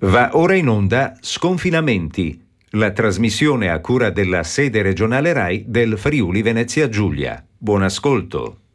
Va ora in onda Sconfinamenti, la trasmissione a cura della sede regionale RAI del Friuli Venezia Giulia. Buon ascolto.